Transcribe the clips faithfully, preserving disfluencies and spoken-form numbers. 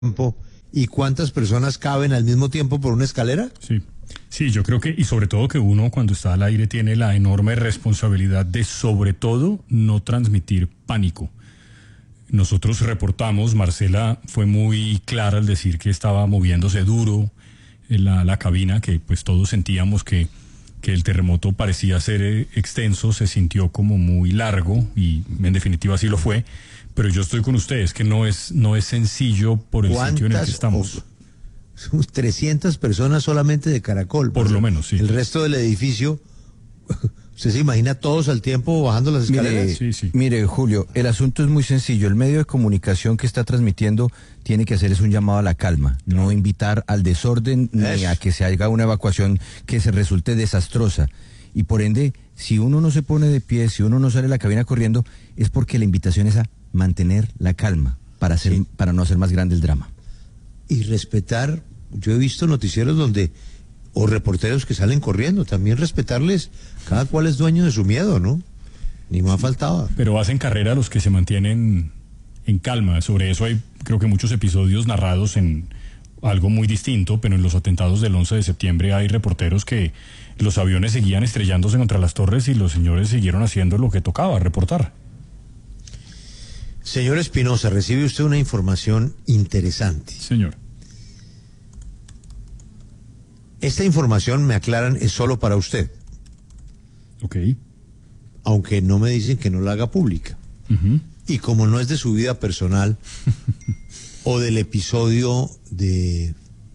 tiempo y cuántas personas caben al mismo tiempo por una escalera? Sí, sí, yo creo que, y sobre todo que uno cuando está al aire tiene la enorme responsabilidad de, sobre todo, no transmitir pánico. Nosotros reportamos, Marcela fue muy clara al decir que estaba moviéndose duro en la, la cabina, que pues todos sentíamos que, que el terremoto parecía ser eh, extenso, se sintió como muy largo y en definitiva así lo fue. Pero yo estoy con ustedes, que no es, no es sencillo por el sitio en el que estamos. Somos trescientas personas solamente de Caracol. Por lo menos, sí. El resto del edificio, ¿usted se imagina todos al tiempo bajando las escaleras? Mire, sí, sí. mire, Julio, el asunto es muy sencillo. El medio de comunicación que está transmitiendo tiene que hacer es un llamado a la calma, no invitar al desorden ni Eso. a que se haga una evacuación que se resulte desastrosa. Y por ende, si uno no se pone de pie, si uno no sale de la cabina corriendo, es porque la invitación es a mantener la calma para hacer, sí. para no hacer más grande el drama. Y respetar, yo he visto noticieros donde, o reporteros que salen corriendo, también respetarles, cada cual es dueño de su miedo, ¿no? Ni más faltaba. Pero hacen carrera los que se mantienen en calma. Sobre eso hay, creo que muchos episodios narrados en algo muy distinto, pero en los atentados del once de septiembre hay reporteros que los aviones seguían estrellándose contra las torres y los señores siguieron haciendo lo que tocaba, reportar. Señor Espinosa, recibe usted una información interesante. Señor. Esta información, me aclaran, es solo para usted. Ok. Aunque no me dicen que no la haga pública. Uh-huh. Y como no es de su vida personal o del episodio de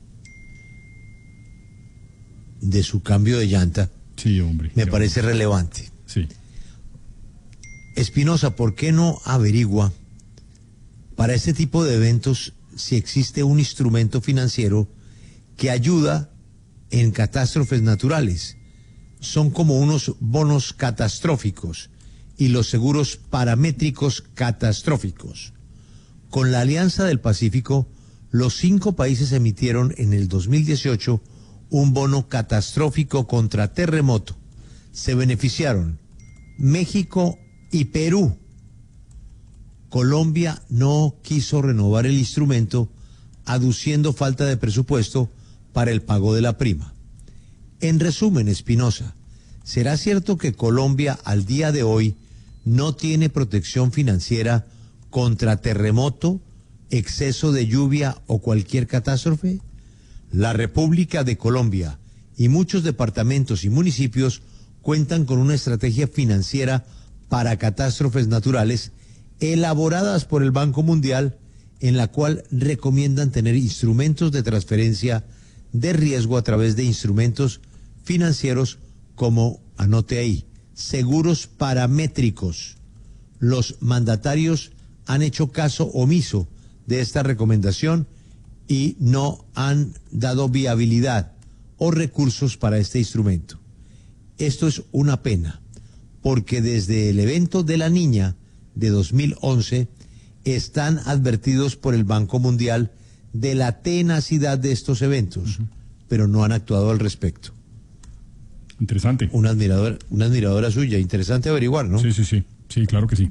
de su cambio de llanta, sí, hombre, me parece hombre. relevante. Sí. Espinosa, ¿por qué no averigua para este tipo de eventos si existe un instrumento financiero que ayuda en catástrofes naturales? Son como unos bonos catastróficos y los seguros paramétricos catastróficos. Con la Alianza del Pacífico, los cinco países emitieron en el dos mil dieciocho un bono catastrófico contra terremoto. Se beneficiaron México y Perú. Colombia no quiso renovar el instrumento, aduciendo falta de presupuesto para el pago de la prima. En resumen, Espinosa, ¿será cierto que Colombia al día de hoy no tiene protección financiera contra terremoto, exceso de lluvia o cualquier catástrofe? La República de Colombia y muchos departamentos y municipios cuentan con una estrategia financiera para catástrofes naturales elaboradas por el Banco Mundial, en la cual recomiendan tener instrumentos de transferencia de riesgo a través de instrumentos financieros como, anote ahí, seguros paramétricos. Los mandatarios han hecho caso omiso de esta recomendación y no han dado viabilidad o recursos para este instrumento. Esto es una pena, porque desde el evento de la niña de dos mil once están advertidos por el Banco Mundial de la tenacidad de estos eventos, uh-huh. pero no han actuado al respecto. Interesante. Una admiradora, una admiradora suya, interesante averiguar, ¿no? Sí, sí, sí, sí, claro que sí.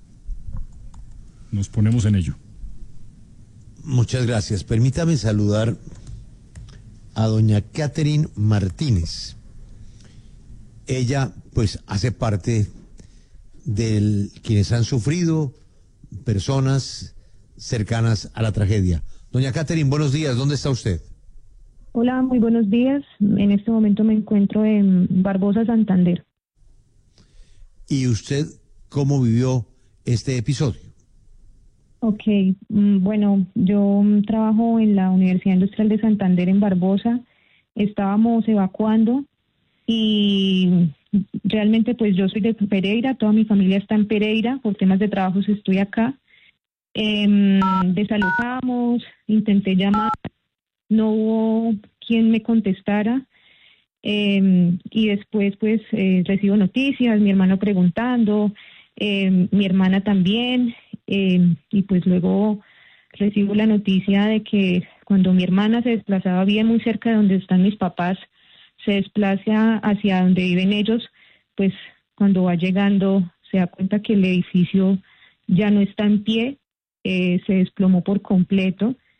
Nos ponemos en ello. Muchas gracias. Permítame saludar a doña Catherine Martínez. Ella, pues, hace parte de quienes han sufrido, personas cercanas a la tragedia. Doña Catherine, buenos días. ¿Dónde está usted? Hola, muy buenos días. En este momento me encuentro en Barbosa, Santander. ¿Y usted cómo vivió este episodio? Ok, bueno, yo trabajo en la Universidad Industrial de Santander en Barbosa. Estábamos evacuando y realmente pues yo soy de Pereira, toda mi familia está en Pereira, por temas de trabajo estoy acá. Eh, desalojamos, intenté llamar, no hubo quien me contestara. Eh, y después pues eh, recibo noticias, mi hermano preguntando, eh, mi hermana también. Eh, y pues luego recibo la noticia de que cuando mi hermana se desplazaba bien muy cerca de donde están mis papás, se desplaza hacia donde viven ellos, pues cuando va llegando se da cuenta que el edificio ya no está en pie, eh, se desplomó por completo